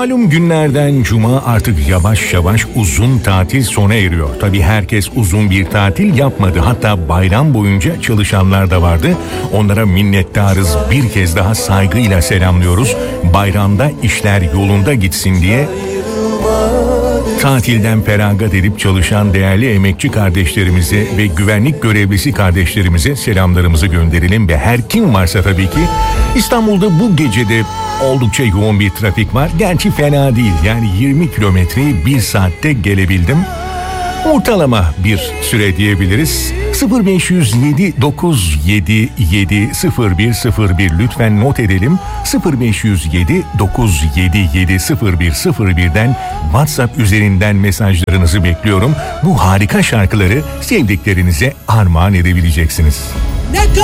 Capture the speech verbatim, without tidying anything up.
Malum günlerden cuma artık yavaş yavaş uzun tatil sona eriyor. Tabii herkes uzun bir tatil yapmadı. Hatta bayram boyunca çalışanlar da vardı. Onlara minnettarız. Bir kez daha saygıyla selamlıyoruz. Bayramda işler yolunda gitsin diye tatilden feragat edip çalışan değerli emekçi kardeşlerimize ve güvenlik görevlisi kardeşlerimize selamlarımızı gönderelim ve her kim varsa tabii ki İstanbul'da bu gecede oldukça yoğun bir trafik var. Gerçi fena değil, yani yirmi kilometreyi bir saatte gelebildim. Ortalama bir süre diyebiliriz. sıfır beş yüz yedi dokuz yedi yedi sıfır bir sıfır bir lütfen not edelim. sıfır beş yüz yedi dokuz yedi yedi sıfır bir sıfır birden WhatsApp üzerinden mesajlarınızı bekliyorum. Bu harika şarkıları sevdiklerinize armağan edebileceksiniz. Ne